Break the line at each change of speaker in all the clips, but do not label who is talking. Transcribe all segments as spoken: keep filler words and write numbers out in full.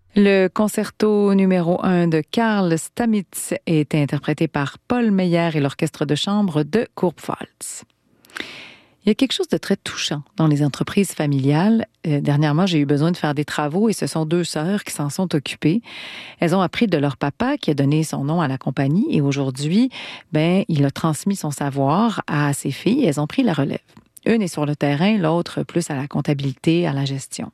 Le concerto numéro un de Karl Stamitz est interprété par Paul Meyer et l'orchestre de chambre de Kurpfalz. Il y a quelque chose de très touchant dans les entreprises familiales. Euh, dernièrement, j'ai eu besoin de faire des travaux et ce sont deux sœurs qui s'en sont occupées. Elles ont appris de leur papa qui a donné son nom à la compagnie et aujourd'hui, ben, il a transmis son savoir à ses filles et elles ont pris la relève. Une est sur le terrain, l'autre plus à la comptabilité, à la gestion.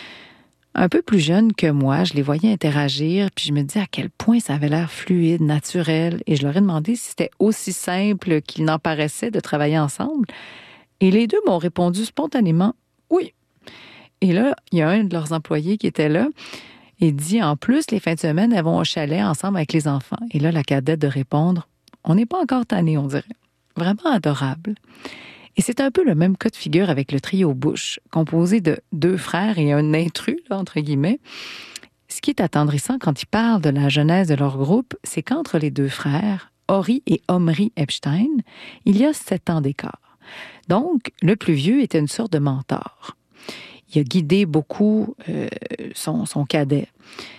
Un peu plus jeune que moi, je les voyais interagir, puis je me disais à quel point ça avait l'air fluide, naturel, et je leur ai demandé si c'était aussi simple qu'il n'en paraissait de travailler ensemble. Et les deux m'ont répondu spontanément « oui ». Et là, il y a un de leurs employés qui était là et dit « en plus, les fins de semaine, elles vont au chalet ensemble avec les enfants ». Et là, la cadette de répondre « on n'est pas encore tannés, on dirait ». Vraiment adorable. Et c'est un peu le même cas de figure avec le trio Bush, composé de deux frères et un intrus, là, entre guillemets. Ce qui est attendrissant quand ils parlent de la genèse de leur groupe, c'est qu'entre les deux frères, Ori et Omri Epstein, il y a sept ans d'écart. Donc, le plus vieux était une sorte de mentor. Il a guidé beaucoup euh, son, son cadet.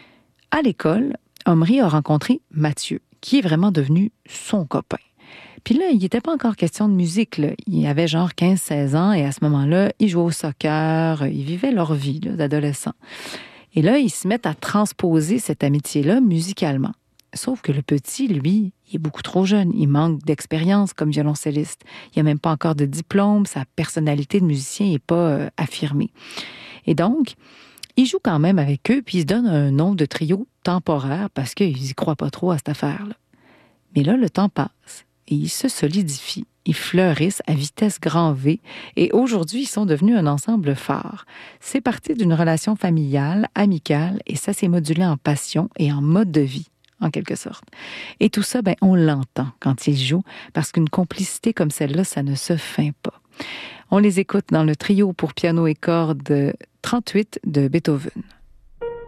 À l'école, Omri a rencontré Mathieu, qui est vraiment devenu son copain. Puis là, il n'était pas encore question de musique, là. Il avait genre quinze seize ans et à ce moment-là, ils jouaient au soccer, ils vivaient leur vie là, d'adolescents. Et là, ils se mettent à transposer cette amitié-là musicalement. Sauf que le petit, lui, il est beaucoup trop jeune. Il manque d'expérience comme violoncelliste. Il n'a même pas encore de diplôme. Sa personnalité de musicien n'est pas euh, affirmée. Et donc, il joue quand même avec eux, puis il se donne un nom de trio temporaire parce qu'ils n'y croient pas trop à cette affaire-là. Mais là, le temps passe et ils se solidifient. Ils fleurissent à vitesse grand V et aujourd'hui, ils sont devenus un ensemble phare. C'est parti d'une relation familiale, amicale et ça s'est modulé en passion et en mode de vie, en quelque sorte. Et tout ça, ben, on l'entend quand ils jouent parce qu'une complicité comme celle-là, ça ne se feint pas. On les écoute dans le trio pour piano et cordes trente-huit de Beethoven.